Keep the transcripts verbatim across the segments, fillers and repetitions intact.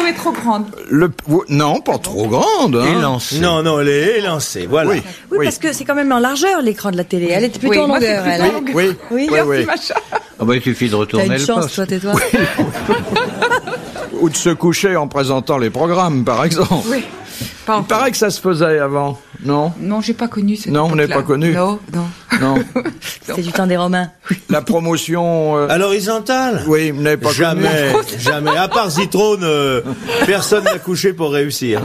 trouvez trop grande. Le, non, pas trop grande. Hein. Élancée. Non, non, elle est élancée, voilà. Oui, Oui, oui. parce que c'est quand même en largeur l'écran de la télé. Elle était plutôt Oui, en moi, c'est longueur. plutôt Elle. en longueur. Oui, Oui. oui, oui. Machin. Ah bah, il suffit de T'as retourner une le chance, poste. toi, tais-toi. Ou de se coucher en présentant les programmes, par exemple. Oui. Pas Il encore. paraît que ça se faisait avant, non? Non, j'ai pas connu cette Non, vous n'avez époque-là. pas connu? Non, non. Non. C'est du temps des Romains. La promotion... euh, À l'horizontale? Oui, vous n'avez pas Jamais, connu. jamais. À part Zitrone, euh, personne n'a couché pour réussir.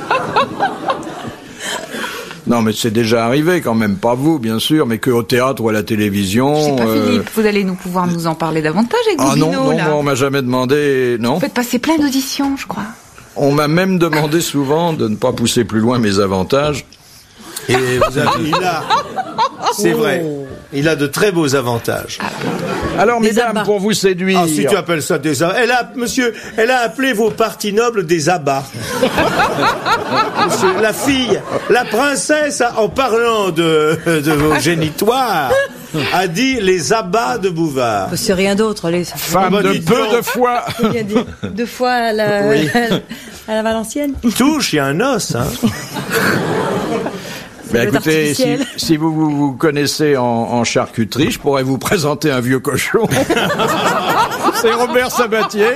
Non, mais c'est déjà arrivé quand même, pas vous, bien sûr, mais qu'au théâtre ou à la télévision... Je sais pas, euh, Philippe, vous allez nous pouvoir nous en parler davantage avec Ah non, Boubino, non, là. moi, on m'a jamais demandé... Non. Vous faites passer plein d'auditions, je crois. On m'a même demandé souvent de ne pas pousser plus loin mes avantages. Et vous avez, il a, c'est vrai, il a de très beaux avantages. Alors, Des mesdames, abats. pour vous séduire... Ah, si tu appelles ça des abats, elle a, monsieur, elle a appelé vos parties nobles des abats. Monsieur, la fille, la princesse, en parlant de, de vos génitoires, a dit les abats de Bouvard. C'est rien d'autre, allez. Ça Femme Bah, de dites peu donc. de foi. fait bien dire. Deux fois à la, Oui. à la Valencienne. Touche, il y a un os, hein. Ben, doit être écoutez, si, artificiel. si vous, vous vous connaissez en, en charcuterie, je pourrais vous présenter un vieux cochon. C'est Robert Sabatier.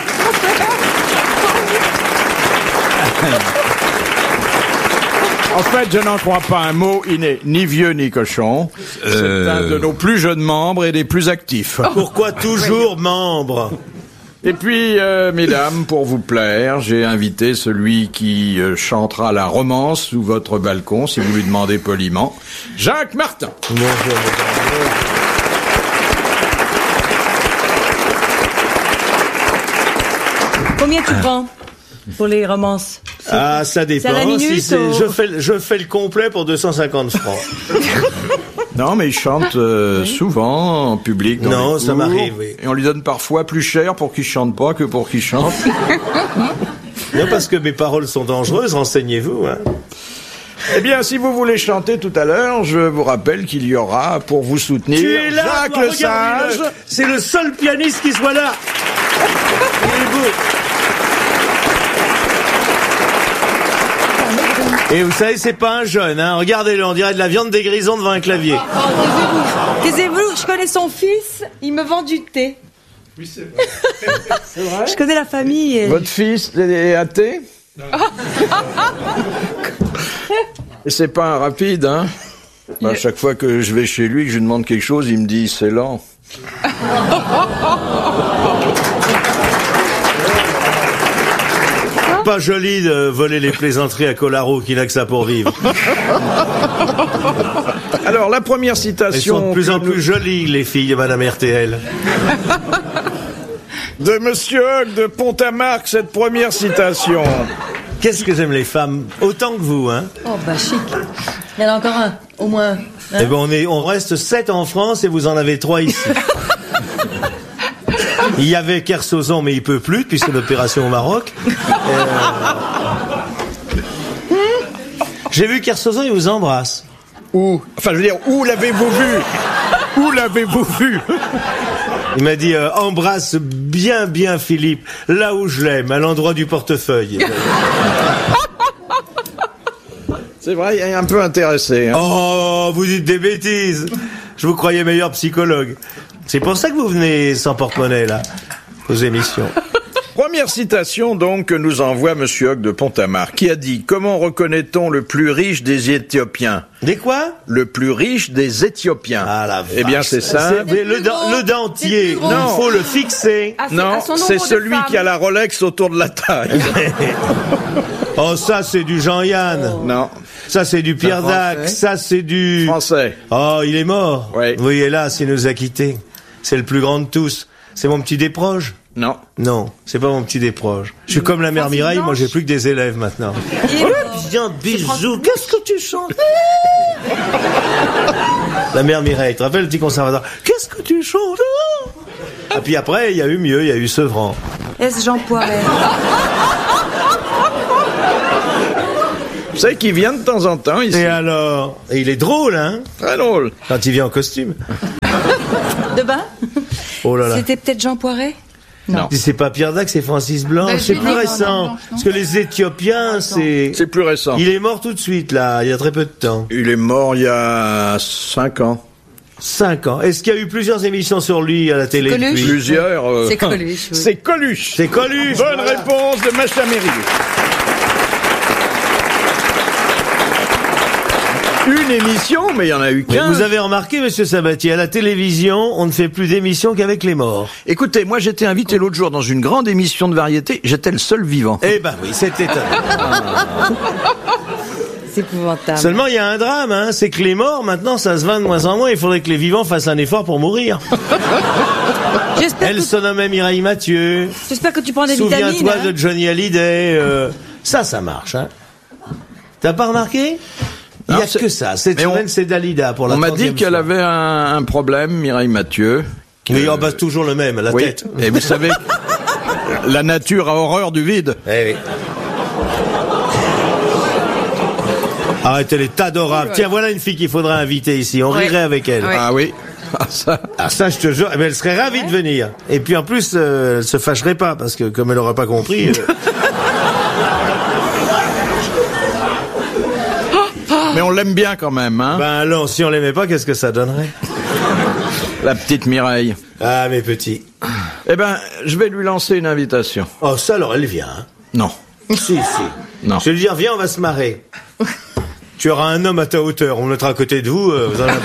En fait, je n'en crois pas un mot, il n'est ni vieux ni cochon. C'est un de nos plus jeunes membres et des plus actifs. Pourquoi toujours membre? Et puis, euh, mesdames, pour vous plaire, j'ai invité celui qui euh, chantera la romance sous votre balcon, si vous lui demandez poliment, Jacques Martin. Combien tu prends pour les romances? Ah, ça dépend. C'est à la minute Si c'est- ou- je fais, le- je fais le complet pour deux cent cinquante francs. Non, mais il chante euh, souvent en public. Dans Non, les ça cours, m'arrive, oui. Et on lui donne parfois plus cher pour qu'il chante pas que pour qu'il chante. Non, parce que mes paroles sont dangereuses, renseignez-vous, hein. Eh bien, si vous voulez chanter tout à l'heure, je vous rappelle qu'il y aura, pour vous soutenir, Tu es là, Jacques toi, Le regarde-le. Sage. C'est le seul pianiste qui soit là. Il est beau. Et vous savez, c'est pas un jeune, hein. Regardez-le, on dirait de la viande des grisons devant un clavier. Oh, taisez-vous. Taisez-vous, je connais son fils, il me vend du thé. Oui, c'est vrai. C'est vrai. Je connais la famille. Et... Votre fils est athée? Et c'est pas un rapide, hein? Bah, à chaque fois que je vais chez lui, que je lui demande quelque chose, il me dit c'est lent. Pas joli de voler les plaisanteries à Colaro qui n'a que ça pour vivre. Alors, la première Elles citation sont de plus en que nous- plus jolies, les filles de Madame R T L. de Monsieur Hugues de Pont-à-Marc, cette première citation. Qu'est-ce que j'aime les femmes, autant que vous, hein. Oh, bah chic. Il y en a encore un, au moins. Hein. Eh ben, on est, on reste sept en France et vous en avez trois ici. Il y avait Kersozon, mais il peut plus depuis son opération au Maroc. Euh... J'ai vu Kersozon, il vous embrasse. Où? Enfin, je veux dire, où l'avez-vous vu? Où l'avez-vous vu? Il m'a dit euh, embrasse bien, bien Philippe, là où je l'aime, à l'endroit du portefeuille. C'est vrai, il est un peu intéressé. Hein. Oh, vous dites des bêtises. Je vous croyais meilleur psychologue. C'est pour ça que vous venez sans porte-monnaie, là, aux émissions. Première citation, donc, que nous envoie Monsieur Hugues de Pont-à-Marc, qui a dit « Comment reconnaît-on le plus riche des Éthiopiens ?» Des quoi? Le plus riche des Éthiopiens. Ah la Eh bien, vache. c'est ça. Mais le, dent- le dentier, gros. il faut le fixer. À- Non, à son nombre c'est de celui femmes. qui a la Rolex autour de la taille. Oh, ça, c'est du Jean-Yann. Non, Ça, c'est du Pierre Français. Dac. Ça, c'est du... français. Oh, il est mort. Oui. Oui, hélas, il nous a quittés. C'est le plus grand de tous. C'est mon petit Desproges? Non. Non, c'est pas mon petit Desproges. Je suis comme la mère Francine Mireille, moi Blanche. j'ai plus que des élèves maintenant. Il est mort. Viens, bisous, qu'est-ce que tu chantes? La mère Mireille, tu te rappelles le petit conservateur? Qu'est-ce que tu chantes? Et puis après, il y a eu mieux, il y a eu Sevran. Est-ce Jean Poiret? Vous savez qu'il vient de temps en temps ici. Et alors? Et il est drôle, hein? Très drôle. Quand il vient en costume. De bain? Oh là là. C'était peut-être Jean Poiret? Non. C'est pas Pierre Dac, c'est Francis Blanche. Bah, c'est je plus l'ai dit, récent. Blanche, non Parce que les Éthiopiens, c'est... C'est plus récent. Il est mort tout de suite, là, il y a très peu de temps. Il est mort il y a cinq ans. Cinq ans. Est-ce qu'il y a eu plusieurs émissions sur lui à la télé Coluche. depuis Plusieurs. euh, C'est Coluche, oui. C'est Coluche. C'est Coluche. Bonne voilà. réponse de Macha Méry. Une émission, mais il y en a eu Mais quinze. vous avez remarqué, monsieur Sabatier, à la télévision, on ne fait plus d'émissions qu'avec les morts. Écoutez, moi j'étais invité l'autre jour dans une grande émission de variété, j'étais le seul vivant. Eh ben oui, c'est étonnant. C'est épouvantable. Seulement, il y a un drame, hein, c'est que les morts, maintenant, ça se vend de moins en moins. Il faudrait que les vivants fassent un effort pour mourir. J'espère Elle que, se nommait Mireille Mathieu. j'espère que tu prends des vitamines. Souviens-toi hein. de Johnny Hallyday. euh, ça, ça marche. Hein. T'as pas remarqué? Il n'y Non, a c'est- que ça. Cette mais on- semaine, c'est Dalida pour la On m'a dit trentième qu'elle fois. avait un, un problème, Mireille Mathieu. Mais on passe toujours le même, la Oui, tête. et vous savez, la nature a horreur du vide. Eh oui. Arrête, elle est adorable. Tiens, voilà une fille qu'il faudra inviter ici. On Ouais. rirait avec elle. Ouais. Ah oui. Ah, ça. Ah ça, je te jure, mais elle serait ravie de venir. Et puis en plus, euh, elle se fâcherait pas parce que comme elle aura pas compris. euh, Mais on l'aime bien quand même, hein. ben alors, si on l'aimait pas, qu'est-ce que ça donnerait? La petite Mireille. Ah mes petits. Eh ben, je vais lui lancer une invitation. Oh ça alors, elle vient. Hein. Non. Si si. Non. Je vais lui dire, viens, on va se marrer. Tu auras un homme à ta hauteur. On le mettra à côté de vous. euh, vous en avez-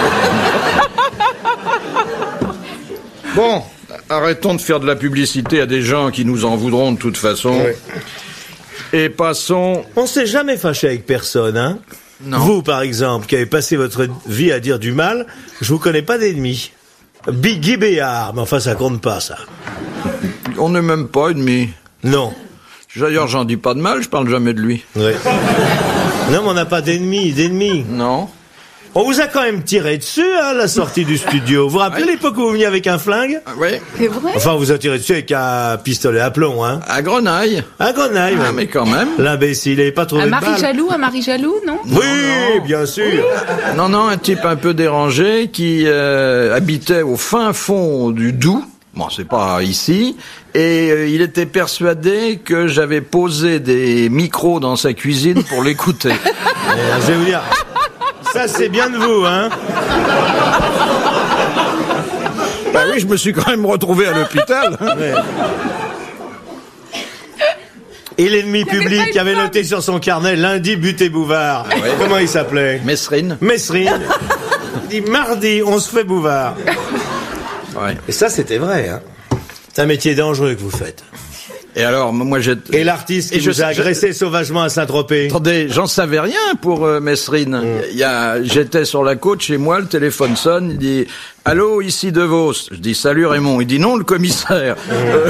Bon, arrêtons de faire de la publicité à des gens qui nous en voudront de toute façon. Oui. Et passons... On s'est jamais fâché avec personne, hein. Non. Vous, par exemple, qui avez passé votre vie à dire du mal, je vous connais pas d'ennemis. Big Guy Béard, mais enfin ça compte pas ça. On n'est même pas ennemis. Non. D'ailleurs, j'en dis pas de mal, je parle jamais de lui. Ouais. Non, mais on n'a pas d'ennemis, d'ennemis. Non. On vous a quand même tiré dessus, hein, à la sortie du studio. Vous vous rappelez Ouais. l'époque où vous veniez avec un flingue? Ah, oui. C'est vrai? Enfin, on vous a tiré dessus avec un pistolet à plomb, hein. À Grenaille. Un grenaille, Ah, même. mais quand même. L'imbécile, il n'avait pas trouvé Un de mari balle. jaloux, un mari jaloux, non? Oui, bien sûr. Non, non, un type un peu dérangé qui euh, habitait au fin fond du Doubs. Bon, c'est pas ici. Et euh, il était persuadé que j'avais posé des micros dans sa cuisine pour l'écouter. Euh, je vais vous dire, ça c'est bien de vous, hein. Bah oui, je me suis quand même retrouvé à l'hôpital. Ouais. Et l'ennemi public qui avait noté sur son carnet lundi buté Bouvard. ouais. Comment il s'appelait? Mesrine. Mesrine. Il dit mardi, on se fait Bouvard. Ouais. Et ça, c'était vrai, hein. C'est un métier dangereux que vous faites. Et alors, moi, j'ai... Et l'artiste qui Et je- vous a je- agressé sauvagement à Saint-Tropez. Attendez, j'en savais rien pour euh, Mesrine. Il y a, j'étais sur la côte chez moi, le téléphone sonne, il dit « Allô, ici De Vos ». Je dis « Salut Raymond ». Il dit « Non, le commissaire. Euh,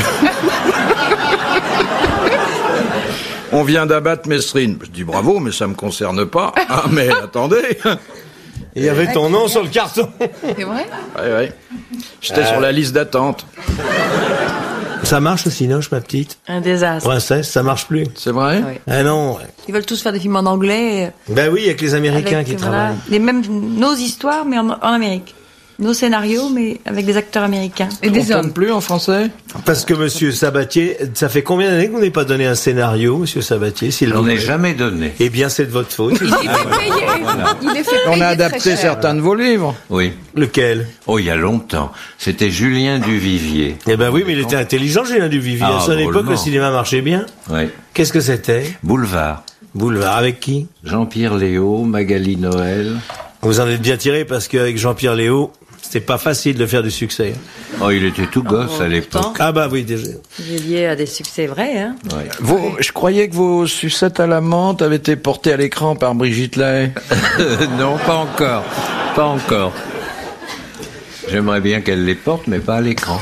on vient d'abattre Mesrine ». Je dis « Bravo, mais ça me concerne pas ». Ah, mais attendez. Il y avait ton nom sur le carton. C'est vrai? Ouais, ouais. J'étais sur la liste d'attente. Ça marche aussi, Noche, ma petite Un désastre. princesse, ça marche plus. C'est vrai? Ouais. Ah non. Ils veulent tous faire des films en anglais. Ben oui, avec les Américains avec, qui voilà, travaillent. les mêmes nos histoires, mais en, en Amérique. Nos scénarios, mais avec des acteurs américains. Et On des tourne hommes. plus en français? Parce que monsieur Sabatier, ça fait combien d'années que vous n'avez pas donné un scénario, monsieur Sabatier, s'il J'en vous ai plaît? jamais donné. Eh bien, c'est de votre faute. Il est fait payer. Il est fait payer On a très adapté cher. certains de vos livres. Oui. Lequel? Oh, il y a longtemps. C'était Julien Duvivier. Eh ben oui, mais il était intelligent, Julien Duvivier. Ah, à son époque, drôlement. le cinéma marchait bien. Oui. Qu'est-ce que c'était? Boulevard. Boulevard, avec qui? Jean-Pierre Léo, Magali Noël. Vous en êtes bien tiré parce qu'avec Jean-Pierre Léo, c'était pas facile de faire du succès. Oh, il était tout gosse à l'époque. pourtant. Ah bah oui, déjà. J'ai lié à des succès vrais, hein. Ouais. Vos, je croyais que vos sucettes à la menthe avaient été portées à l'écran par Brigitte Lay. Non, pas encore. Pas encore. J'aimerais bien qu'elle les porte, mais pas à l'écran.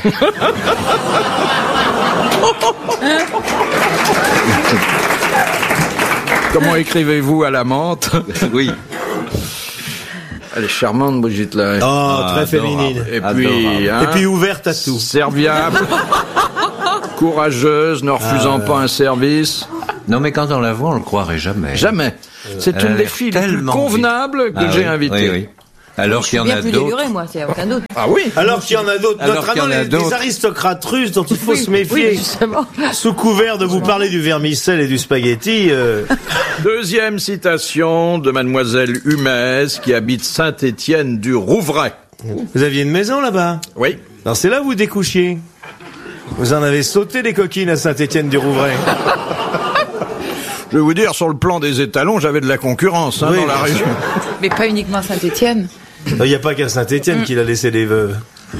Comment écrivez-vous à la menthe? Oui. Elle est charmante, Brigitte Lay. Oh, Ah, très adorable. féminine. Et adorable. puis, hein, Et puis ouverte à tout. serviable, courageuse, ne refusant Ah, pas un service. Non, mais quand on la voit, on le croirait jamais. Jamais. C'est Elle une a des l'air filles les plus tellement convenables que Ah j'ai oui, invitées. oui, oui. Alors Je qu'il suis y en bien a plus d'autres. déluré, moi, c'est aucun doute. Ah oui. Alors qu'il y en a d'autres, Alors notamment qu'il y en a les, les d'autres. aristocrates russes dont il faut Oui, se méfier. oui, justement. Sous couvert de vous parler du vermicelle et du spaghetti, euh, Deuxième citation de mademoiselle Humez qui habite Saint-Étienne du Rouvray. vous aviez une maison là-bas. Oui. Alors c'est là où vous découchiez. Vous en avez sauté des coquines à Saint-Étienne-du-Rouvray. Je vais vous dire, sur le plan des étalons, j'avais de la concurrence hein, Oui, dans la bien région. Mais pas uniquement Saint-Étienne. Il n'y a pas qu'à Saint-Étienne qu'il a laissé des veuves.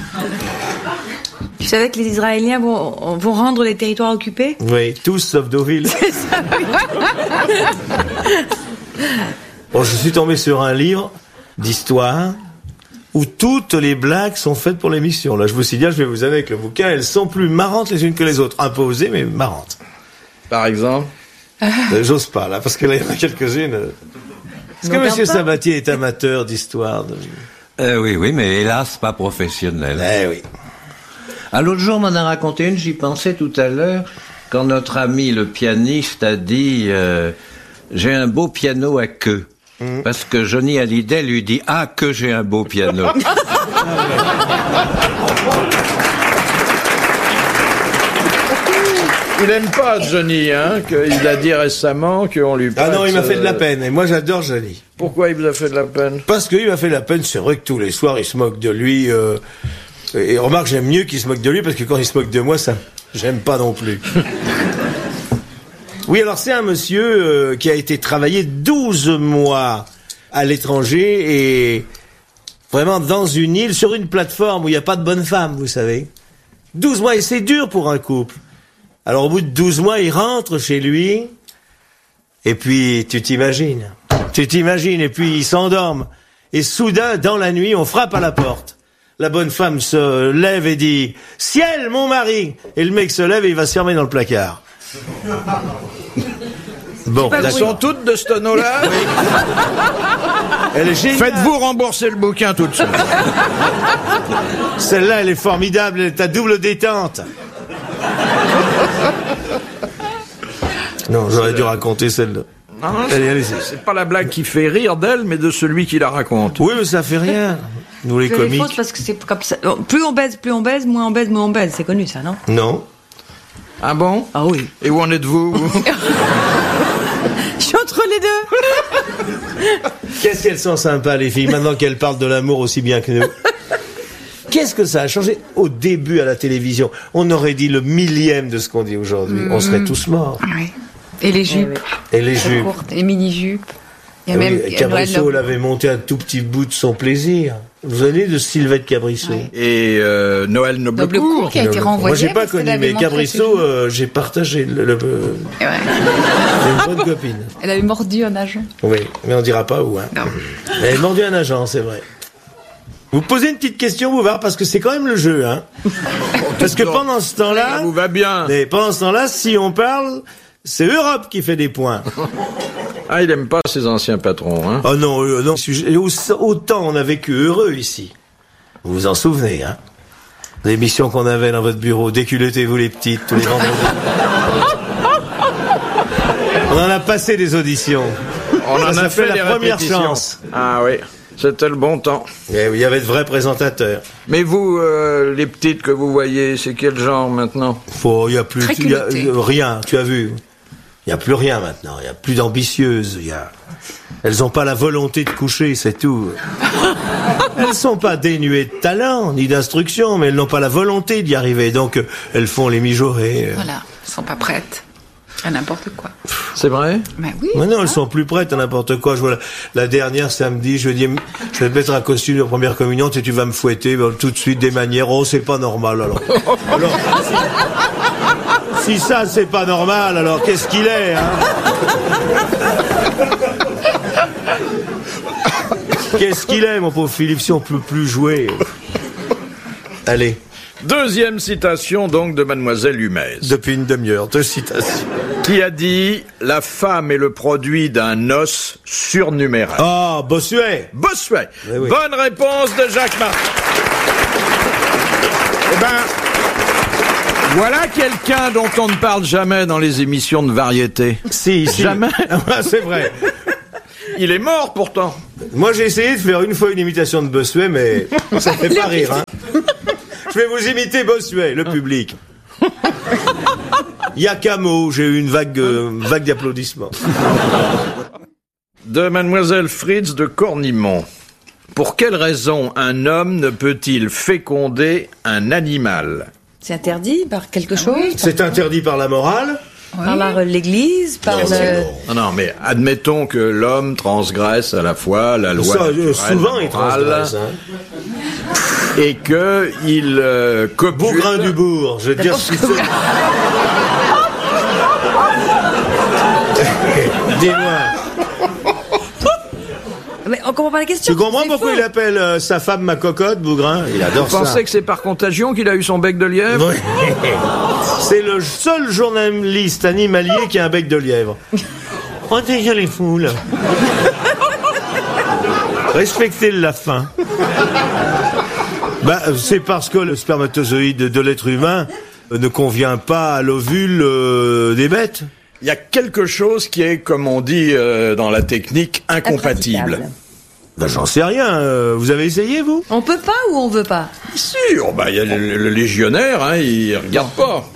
Tu savais que les Israéliens vont, vont rendre les territoires occupés? Oui, tous sauf Deauville. Bon, je suis tombé sur un livre d'histoire où toutes les blagues sont faites pour l'émission. Là, je vous signale, je vais vous avec le bouquin, elles sont plus marrantes les unes que les autres. Imposées, mais marrantes. Par exemple. Euh, J'ose pas, là, parce que là, il y en a quelques-unes. euh. Est-ce que Non, Monsieur pas. Sabatier est amateur d'histoire de... Euh, oui, oui, mais hélas, pas professionnel. Eh oui. À l'autre jour, on m'en a raconté une, j'y pensais tout à l'heure, quand notre ami le pianiste a dit euh, j'ai un beau piano à queue. Mmh. Parce que Johnny Hallyday lui dit ah que j'ai un beau piano. Il aime pas Johnny, hein, qu'il a dit récemment qu'on lui Ah prête, non, il m'a fait de la euh, peine. Et moi, j'adore Johnny. Pourquoi il vous a fait de la peine? Parce qu'il m'a fait de la peine. C'est vrai que tous les soirs, il se moque de lui. Euh... Et remarque, j'aime mieux qu'il se moque de lui, parce que quand il se moque de moi, ça, j'aime pas non plus. Oui, alors c'est un monsieur euh, qui a été travaillé douze mois à l'étranger et vraiment dans une île, sur une plateforme où il n'y a pas de bonne femme, vous savez. douze mois, et c'est dur pour un couple. Alors au bout de douze mois, il rentre chez lui, et puis tu t'imagines, tu t'imagines, et puis il s'endorme. Et soudain, dans la nuit, on frappe à la porte. La bonne femme se lève et dit « Ciel, mon mari !» Et le mec se lève et il va se fermer dans le placard. Bon, Elles d'accord. sont toutes de ce tonneau-là. Elle est géniale. Faites-vous rembourser le bouquin tout de suite. Celle-là, elle est formidable, elle est à double détente. Non, j'aurais dû raconter celle-là. Non, Allez, allez, c'est, c'est pas la blague qui fait rire d'elle, mais de celui qui la raconte. Oui, mais ça fait rien. Nous, les C'est les comiques. fausses parce que c'est comme ça. Plus on baise, plus on baise, moins on baise, moins on baise. C'est connu ça, non? Non. Ah bon? Ah oui. Et où en êtes-vous? Je suis entre les deux. Qu'est-ce qu'elles sont sympas, les filles, maintenant qu'elles parlent de l'amour aussi bien que nous. Qu'est-ce que ça a changé au début à la télévision? On aurait dit le millième de ce qu'on dit aujourd'hui. On serait tous morts. Oui. Et les jupes. Et les très jupes. courtes, les mini-jupes. Il y a Ah même oui, il y a Cabrisseau Noël l'avait monté un tout petit bout de son plaisir. Vous allez de Sylvette Cabrisseau. Ouais. Et euh, Noël Noblecourt. Noblecourt qui a été renvoyé. Moi, j'ai pas parce qu'elle connu, avait mais montré Cabrisseau, ses euh, j'ai partagé le, le- le- Et ouais. c'est une bonne copine. Elle avait mordu un agent. Oui, mais on dira pas où. Hein. Non. Elle a mordu un agent, c'est vrai. Vous posez une petite question, Bouvard, parce que c'est quand même le jeu, hein. Parce que pendant ce Ça temps-là, vous va bien. mais pendant ce temps-là, si on parle, c'est Europe qui fait des points. Ah, il aime pas ses anciens patrons, hein. Oh non, euh, non. Et au- autant on a vécu heureux ici. Vous vous en souvenez, hein? L'émission qu'on avait dans votre bureau, déculottez-vous les petites, tous les vendredis. On en a passé des auditions. On Ça en a s'appelait fait la des première répétitions. chance. Ah oui, c'était le bon temps. Et il y avait de vrais présentateurs. Mais vous, euh, les petites que vous voyez, c'est quel genre maintenant? Faut, il y a plus, Très il y a- culotté. euh, rien, tu as vu. Il y a plus rien maintenant, il y a plus d'ambitieuses, il y a, elles ont pas la volonté de coucher, c'est tout. Elles sont pas dénuées de talent, ni d'instruction, mais elles n'ont pas la volonté d'y arriver, donc euh, elles font les mijaurées. euh. Voilà. Elles sont pas prêtes à n'importe quoi. C'est vrai? Mais oui. Mais non, elles sont plus prêtes à n'importe quoi. Je vois la, la dernière samedi, je dis, je vais te mettre un costume de première communion, tu, sais, tu vas me fouetter, ben, tout de suite des manières. Oh, c'est pas normal, alors. alors si, si ça, c'est pas normal, alors qu'est-ce qu'il est, hein? Qu'est-ce qu'il est, mon pauvre Philippe, si on peut plus jouer? Allez, Deuxième citation donc de mademoiselle Humez, depuis une demi-heure, deux citations. qui a dit « La femme est le produit d'un os surnuméraire Ah, Bossuet. » Bossuet. Oui, oui. Bonne réponse de Jacques Martin. Eh ben, voilà quelqu'un dont on ne parle jamais dans les émissions de variété. Si, si. Jamais. Ah, c'est vrai. Il est mort pourtant. Moi, j'ai essayé de faire une fois une imitation de Bossuet, mais ça ne fait pas rire. Hein. Je vais vous imiter Bossuet, le public. Il y a qu'un mot, j'ai eu une vague, euh, vague d'applaudissements. De Mademoiselle Fritz de Cornimont. Pour quelle raison un homme ne peut-il féconder un animal? C'est interdit par quelque chose? C'est interdit par la morale? Par la- l'Église? Par Non, le... c'est bon. Non, non, mais admettons que l'homme transgresse à la fois la loi Ça, euh, naturelle, souvent, la il morale, transgresse. Hein. et que il euh, copule... Bougrain du bourg, je veux dire... Si c'est- Dis-moi, Mais on comprend pas la question. tu comprends c'est pourquoi faux. il appelle euh, sa femme ma cocotte, Bougrain? Il adore Vous ça. pensez que c'est par contagion qu'il a eu son bec de lièvre? Oui. C'est le seul journaliste animalier qui a un bec de lièvre. Oh, déjà les foules. Respectez la faim. Bah, c'est parce que le spermatozoïde de l'être humain ne convient pas à l'ovule euh, des bêtes. Il y a quelque chose qui est, comme on dit euh, dans la technique, incompatible. Impraticable. Ben, j'en sais rien. euh, vous avez essayé, vous? On peut pas ou on veut pas? Sûr, bah il y a le, le- le légionnaire, hein, il regarde pas.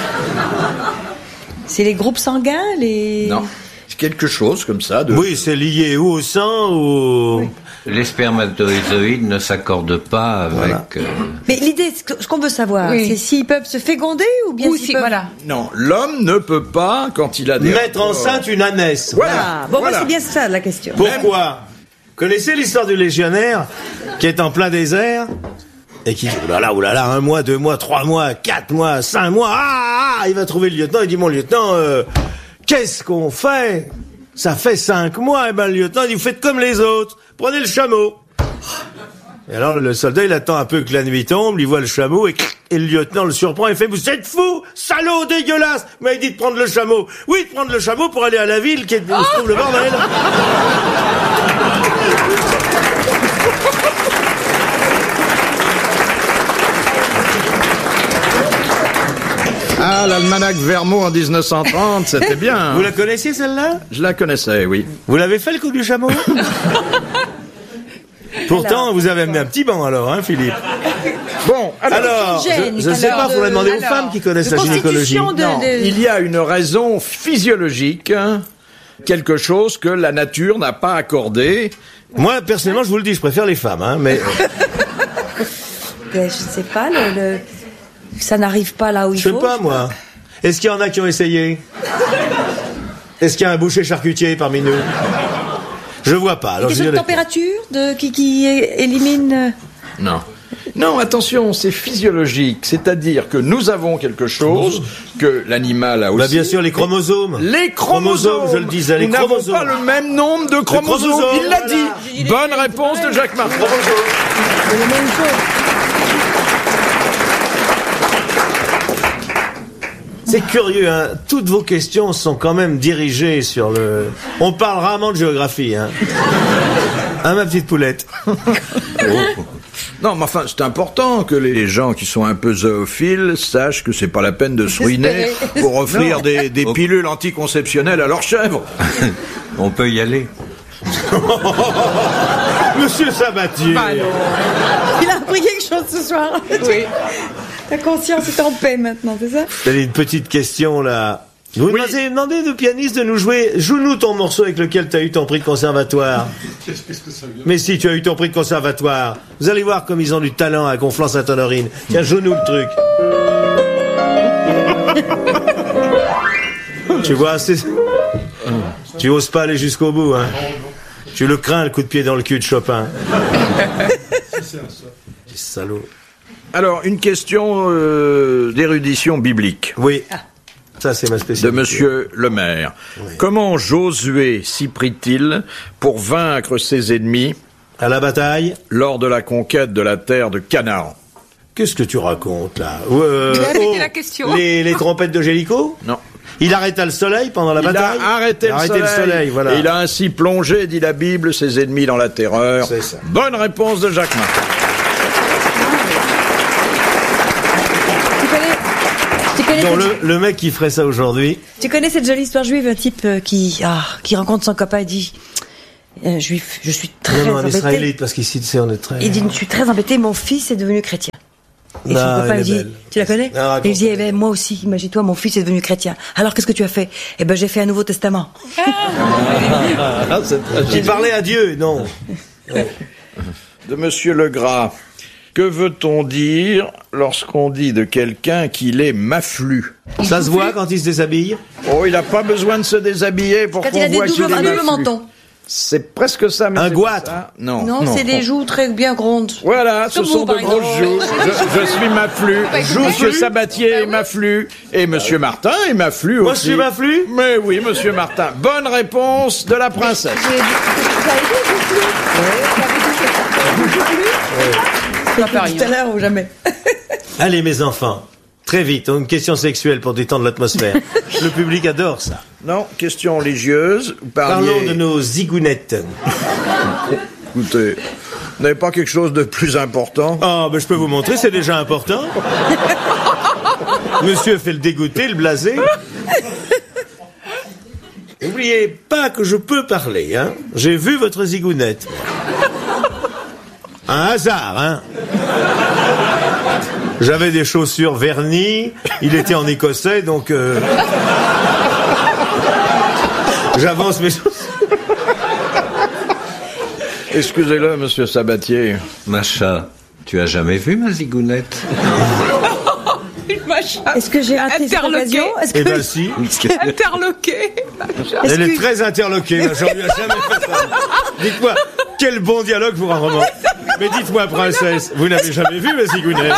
C'est les groupes sanguins, les... Non, c'est quelque chose comme ça. De... Oui, c'est lié ou au sang ou... au- Les spermatozoïdes ne s'accordent pas avec... euh, Mais l'idée, ce que- ce qu'on veut savoir, Oui. c'est s'ils peuvent se féconder ou bien Ou s'ils si, peuvent... voilà. Non, l'homme ne peut pas, quand il a des... Mettre enceinte une ânesse. Voilà. Ah, bon, voilà. moi, c'est bien ça, la question. Pourquoi? Connaissez l'histoire du légionnaire qui est en plein désert et qui dit oulala, oulala, un mois, deux mois, trois mois, quatre mois, cinq mois, ah, ah, il va trouver le lieutenant, il dit mon lieutenant, euh, qu'est-ce qu'on fait? Ça fait cinq mois, et ben le lieutenant il dit vous faites comme les autres, prenez le chameau. Et alors le soldat il attend un peu que la nuit tombe, il voit le chameau et, et le lieutenant le surprend et fait vous êtes fou, salaud, dégueulasse. Mais il dit de prendre le chameau. Oui, de prendre le chameau pour aller à la ville qui est où se trouve le bordel. Ah, l'almanach Vermeau en dix-neuf cent trente, c'était bien. hein. Vous la connaissiez celle-là? Je la connaissais, oui. Vous l'avez fait le coup du chameau? Pourtant, Alors, vous avez amené un petit banc alors, hein, Philippe? Bon, alors... Alors, gène, je ne sais alors, pas, faudrait de- demander aux alors, femmes qui connaissent de la gynécologie. constitution de- Non, de- il y a une raison physiologique, hein, quelque chose que la nature n'a pas accordé. Moi, personnellement, je vous le dis, je préfère les femmes, hein, mais Ben, je sais pas, le, le- ça n'arrive pas là où il je sais faut. pas, moi. Est-ce qu'il y en a qui ont essayé? Est-ce qu'il y a un boucher charcutier parmi nous? Je vois pas. Alors, Une je question de dirais- température de, qui, qui é- élimine... euh, Non. Non, attention, c'est physiologique, c'est-à-dire que nous avons quelque chose que l'animal a aussi. Bah, bien sûr, les chromosomes. Les chromosomes, je le disais, les Nous n'avons chromosomes. pas le même nombre de chromosomes. chromosomes, Il l'a voilà. dit. Bonne réponse de Jacques Martin. c'est la même chose. C'est curieux, hein. Toutes vos questions sont quand même dirigées sur le... On parle rarement de géographie, hein. Hein, ma petite poulette? Non, mais enfin, c'est important que les gens qui sont un peu zoophiles sachent que c'est pas la peine de se ruiner pour offrir des, des pilules anticonceptionnelles à leurs chèvres. On peut y aller. Monsieur Sabatier. Bah, non. Il a appris quelque chose ce soir. Oui. Ta conscience est en paix maintenant, c'est ça? T'avais une petite question, là. Vous Oui. nous avez demandé de pianiste de nous jouer. Joue-nous ton morceau avec lequel tu as eu ton prix de conservatoire. Mais si, tu as eu ton prix de conservatoire. Vous allez voir comme ils ont du talent à Conflans-Sainte-Honorine. Tiens, joue-nous le truc. Tu vois, c'est... Tu oses pas aller jusqu'au bout, hein. Tu le crains, le coup de pied dans le cul de Chopin. Salaud. Alors, une question euh, d'érudition biblique. Oui. Ça, c'est ma De spécialité. Monsieur le maire. Comment Josué s'y prit-il pour vaincre ses ennemis À la bataille. lors de la conquête de la terre de Canaan? Qu'est-ce que tu racontes, là? Euh, Il a arrêté oh, la question. Les, les trompettes de Gélico? Non. Il arrêta le soleil pendant la Il bataille? a arrêté, Il a le, arrêté soleil. le soleil, voilà. Et il a ainsi plongé, dit la Bible, ses ennemis dans la terreur. C'est ça. Bonne réponse de Jacques Martin. Tu connais, tu connais, Non, cette, le, le mec qui ferait ça aujourd'hui, tu connais cette jolie histoire juive, un type euh, qui, ah, qui rencontre son copain et dit, un juif. Je suis très Non, non, un embêtée. israélite, parce qu'ici, tu sais, on est très... Il dit, je suis très embêtée, mon fils est devenu chrétien. Et Non, son copain elle lui est dit, belle. tu la connais? Ah, Et il dit, eh raconte-moi. ben, moi aussi, imagine-toi, mon fils est devenu chrétien. Alors, qu'est-ce que tu as fait? Eh ben, j'ai fait un Nouveau Testament. Ah, c'est tragique. Il parlait à Dieu, non. De Monsieur Legras. Que veut-on dire lorsqu'on dit de quelqu'un qu'il est maflu? Ça se voit quand il se déshabille? Oh, il n'a pas besoin de se déshabiller pour Quand qu'on il a des voit qu'il est doubles, un double maflu. menton. C'est presque ça, mais Un c'est pas goitre. ça. Non, Non, c'est des joues très bien grondes. Voilà, ce Comme sont vous, de par grosses exemple. joues. Je, je suis maflu. Joufflu. Monsieur Sabatier est maflu. Et Monsieur Martin est maflu Moi, je aussi. suis maflu? Mais oui, Monsieur Martin. Bonne réponse de la princesse. Ça fait rien. Tout à l'heure ou jamais. Allez, mes enfants. Très vite, une question sexuelle pour détendre l'atmosphère. Le public adore ça. Non, question religieuse. Vous parliez- Parlons de nos zigounettes. Écoutez, vous n'avez pas quelque chose de plus important? Oh, ben je peux vous montrer, c'est déjà important. Monsieur fait le dégoûté, le blasé. N'oubliez pas que je peux parler, hein. J'ai vu votre zigounette. Un hasard, hein. J'avais des chaussures vernies, il était en écossais, donc... euh, J'avance mes chaussures. Excusez-le, Monsieur Sabatier. Macha, tu as jamais vu ma zigounette? Est-ce que j'ai raté cette Interloqué. occasion? Est-ce que... Eh ben si. Interloqué. Elle est très interloquée, ma chérie, elle a jamais fait ça. Dites-moi, quel bon dialogue pour un roman. Mais dites-moi, princesse, vous n'avez jamais vu ma zigounette?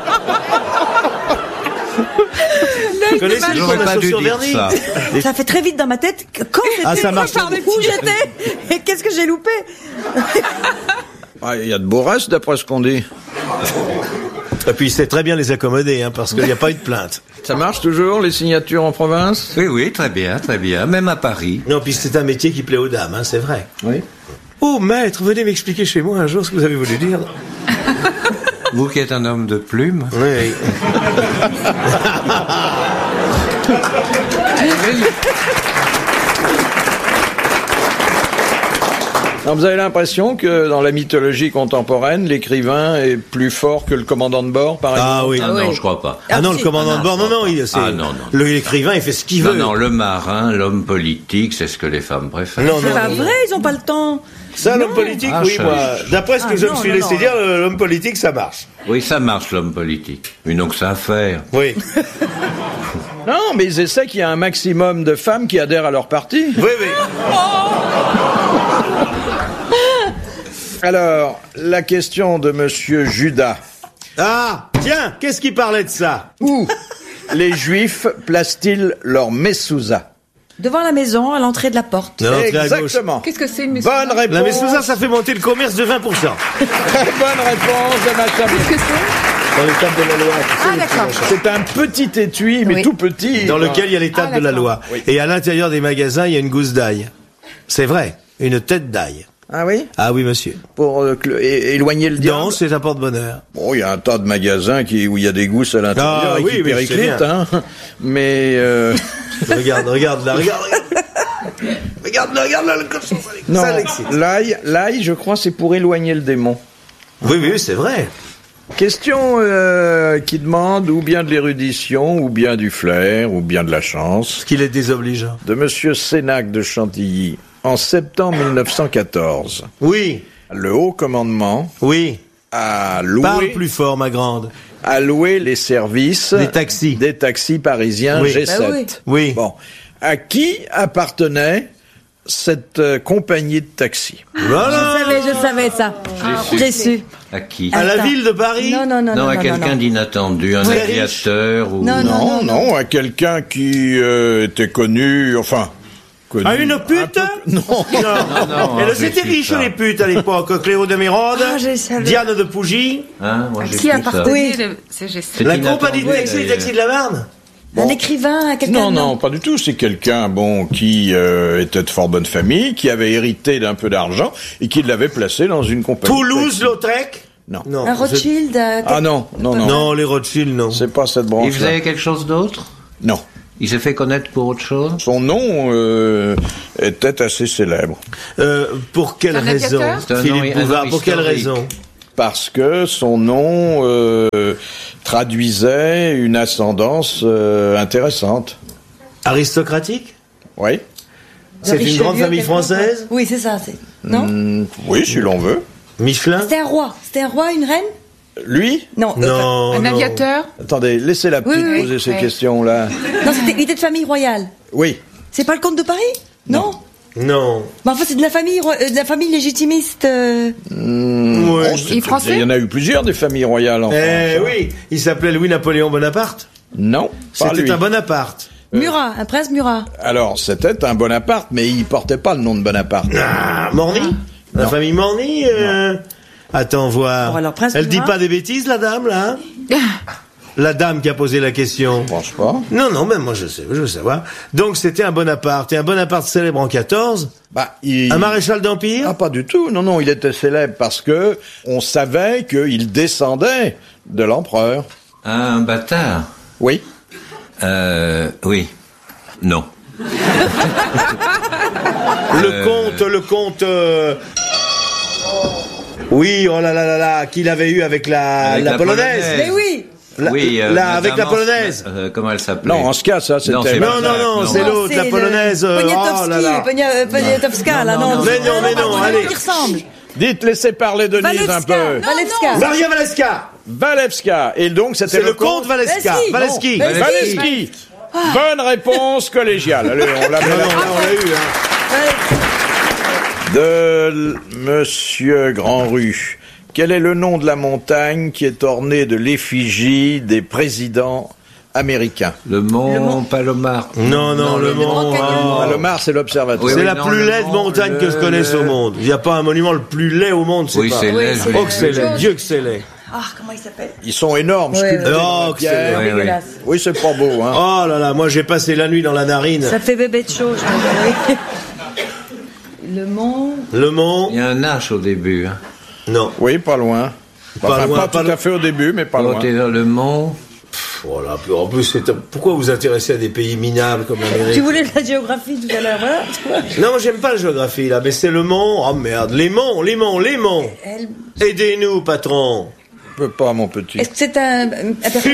Vous connaissez Je l'histoire n'aurais de la pas dû chaussure dire vernie? ça. Ça fait très vite dans ma tête. Quand j'étais, Ah, ça marche. où j'étais, et qu'est-ce que j'ai loupé? Ah, il y a de beaux restes, d'après ce qu'on dit. Et puis, c'est très bien les accommoder, hein, parce qu'il n'y a pas eu de plainte. Ça marche toujours, les signatures en province? Oui, oui, très bien, très bien. Même à Paris. Non, puis c'est un métier qui plaît aux dames, hein, c'est vrai. Oui. Oh, maître, venez m'expliquer chez moi un jour ce que vous avez voulu dire. Vous qui êtes un homme de plume. Oui. Alors, vous avez l'impression que dans la mythologie contemporaine, l'écrivain est plus fort que le commandant de bord, par exemple? Ah oui. Ah oui. non, je crois pas. Ah non, Ah, le si. commandant Ah, de bord, non, non, non, il, c'est- Ah, non, non. le- l'écrivain, il fait ce qu'il Non, veut. non, le marin, l'homme politique, c'est ce que les femmes préfèrent. Non, C'est non, pas non. vrai, ils ont pas le temps. Ça, l'homme politique, Ah, oui, je- moi. D'après ce que Ah, je non, me suis non, laissé non. dire, le- l'homme politique, ça marche. Oui, ça marche, l'homme politique. Ils n'ont que ça à faire. Oui. Non, mais ils essaient qu'il y ait un maximum de femmes qui adhèrent à leur parti. Oui, oui. Alors, la question de Monsieur Judas. Ah, tiens, qu'est-ce qui parlait de ça? Où les Juifs placent-ils leur messouza? Devant la maison, à l'entrée de la porte. Non, l'entrée à gauche. Exactement. Qu'est-ce que c'est une Bonne messouza? réponse. La messouza, ça fait monter le commerce de vingt pour cent. Très bonne réponse de ma Qu'est-ce que c'est? Dans les tables de la loi. Ah, d'accord. C'est un petit étui, mais Oui. tout petit. Dans lequel il y a les tables Ah, de la d'accord. loi. Oui. Et à l'intérieur des magasins, il y a une gousse d'ail. C'est vrai, une tête d'ail. Ah oui? Ah oui, monsieur. Pour euh, cl- é- éloigner le diable. Non, c'est un porte-bonheur. Bon, il y a un tas de magasins qui, où il y a des gousses à l'intérieur Ah, et oui, qui oui, je sais périclitent, bien. hein. Mais, euh, Regarde, regarde là, regarde, regarde. Regarde là, regarde là, le cochon, ça l'excite. non, Ça l'excite. l'ail, l'ail, je crois, c'est pour éloigner le démon. Oui, oui, c'est vrai. Question euh, qui demande ou bien de l'érudition, ou bien du flair, ou bien de la chance, Ce qu'il est désobligeant. de Monsieur Sénac de Chantilly. En septembre mille neuf cent quatorze, Oui, le haut commandement oui. a Parle loué, plus fort, ma grande. a loué les services Des taxis. des taxis parisiens Oui. G sept. Bah oui. Oui. Bon, à qui appartenait cette euh, compagnie de taxis? Voilà. Je savais, je savais ça. J'ai su. À qui? À la Attends. ville de Paris. Non, non, non, Non, non, à non, quelqu'un non. d'inattendu, un Très aviateur ou... Non, Non, non, à quelqu'un qui euh, était connu, enfin... Connu, À une pute un peu- Non. Non, non, Elles j'ai étaient su riches, ça. les putes, à l'époque. Cléo de Mérode, Ah, je savais. Diane de Pougy, Hein, moi, j'ai Qui plus ça. appartenait Oui. le C G sept? C'est la inattendu, compagnie de taxis, les d'ailleurs. taxis de la Marne. Un écrivain, quelqu'un. Non, non, pas du tout. C'est quelqu'un, bon, qui euh, était de fort bonne famille, qui avait hérité d'un peu d'argent et qui l'avait placé dans une compagnie. Toulouse-Lautrec. Non. Non. Un Rothschild. euh, Ah non, non, non. Non, les Rothschild, non. C'est pas cette Il branche-là. faisait quelque chose d'autre? Non. Il s'est fait connaître pour autre chose? Son nom euh, était assez célèbre. Euh, pour quelle Un raison, aviateur C'est un nom- Philippe un nom Bouvard? Pour quelle historique. raison? Parce que son nom euh, traduisait une ascendance euh, intéressante. Aristocratique? Oui. C'est une grande famille quelque chose. française? Oui, c'est ça. C'est... Non Hmm, oui, si l'on veut. Michelin? C'était un roi. C'était un roi, une reine? Lui Non. euh, Non, Un non. aviateur? Attendez, laissez la petite Oui, oui, poser ces oui. questions-là. non, c'était, il était de famille royale. Oui. C'est pas le comte de Paris? Non. Non. Bah, en fait, c'est de la famille, ro- euh, de la famille légitimiste. euh, Hmm, Ouais. bon, c'est- Il est français? Il y en a eu plusieurs des familles royales en Eh France. oui, il s'appelait Louis-Napoléon Bonaparte. Non, pas C'était lui. un Bonaparte. Murat, un prince Murat. Alors, c'était un Bonaparte, mais il portait pas le nom de Bonaparte. Ah, Morny? La Non. famille Morny euh... Attends, voir. Bon, alors, Prince Elle dit Murat. pas des bêtises, la dame, là? La dame qui a posé la question. Je pense pas. Non, non, même moi je sais, je veux savoir. Donc c'était un Bonaparte, et un Bonaparte célèbre en quatorze, Bah, il... un maréchal d'Empire. Ah, pas du tout. Non, non, il était célèbre parce que on savait qu'il descendait de l'empereur. Ah, un bâtard. Oui. Euh, oui. Non. Le comte, le comte... euh, Oui, oh là là là là, qu'il avait eu avec la, Avec la la polonaise. Polonaise. Mais oui. La- oui, euh, là, avec la Madame polonaise. Ans- euh, comment elle s'appelait? Non, en ce cas, ça, c'était... Non, c'est Non, pas non, Jacques, non, c'est Non, l'autre, la le polonaise. euh, Poniatowski, oh là là. Ponia- euh, Poniatowska, là, non, non. non, Mais non, mais non, pas allez. qui ressemble. Dites, laissez parler Denise Walewska. un peu. Walewska. Maria Valeska. Walewska. Et donc, c'était C'est le comte Valeska. Valeski. Valeski. Bon. Valeski. Valeski. Bonne réponse collégiale. Allez, on l'a Non, non, là, on l'a eu, hein. De l- Monsieur Grandrue. Quel est le nom de la montagne qui est ornée de l'effigie des présidents américains? Le mont, Le mont- Palomar. Non, non, le Grand mont. Canyon. oh. Ah, le Mars, c'est l'observatoire. Oui, C'est oui, la non, plus le laide mont, montagne que je le- connaisse le- au monde. Il n'y a pas un monument le plus laid au monde, c'est Oui, pas. c'est Oui, laid. c'est- oui. Oh, que c'est laid. Jaune. Dieu que c'est laid. Ah, comment il s'appelle? Ils sont énormes, Ouais, sculptés ouais. dans Oh, la que c'est pierre. Oui, oui. Dégueulasse. Oui, c'est pas beau, hein. Oh là là, moi j'ai passé la nuit dans la narine. Ça fait bébé de chaud, je me dis. Le mont. Le mont. Il y a un H au début. Hein. Non. Oui, pas loin. Pas Enfin, loin, pas pas tout loin. à fait au début, mais pas Quand loin. t'es dans le mont. Voilà, en plus, c'est un- pourquoi vous vous intéressez à des pays minables comme l'Amérique? Tu voulais de la géographie tout à l'heure, voilà. tu vois. Non, moi j'aime pas la géographie là, mais c'est le mont. Oh merde, les monts, les monts, les monts. Elle- Aidez-nous, patron. Je peux pas, mon petit. Est-ce que c'est un, un personnage